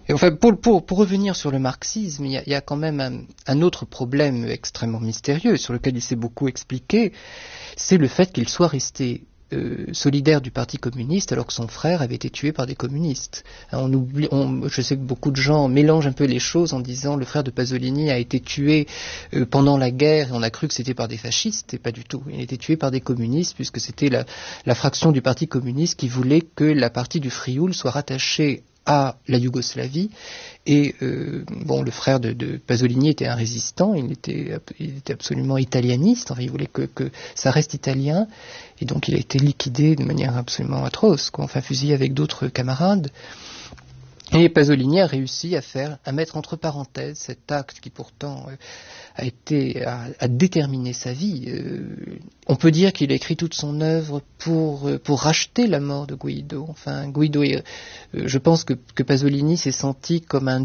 Et enfin, pour revenir sur le marxisme, il y a quand même un autre problème extrêmement mystérieux sur lequel il s'est beaucoup expliqué, c'est le fait qu'il soit resté solidaire du Parti communiste alors que son frère avait été tué par des communistes. Je sais que beaucoup de gens mélangent un peu les choses en disant le frère de Pasolini a été tué pendant la guerre et on a cru que c'était par des fascistes, et pas du tout. Il a été tué par des communistes puisque c'était la fraction du Parti communiste qui voulait que la partie du Frioul soit rattachée à la Yougoslavie, et le frère de Pasolini était un résistant, il était absolument italianiste, enfin il voulait que ça reste italien, et donc il a été liquidé de manière absolument atroce, enfin fusillé avec d'autres camarades. Et Pasolini a réussi à mettre entre parenthèses cet acte qui pourtant a déterminé sa vie. On peut dire qu'il a écrit toute son œuvre pour racheter la mort de Guido. Enfin, je pense que Pasolini s'est senti comme un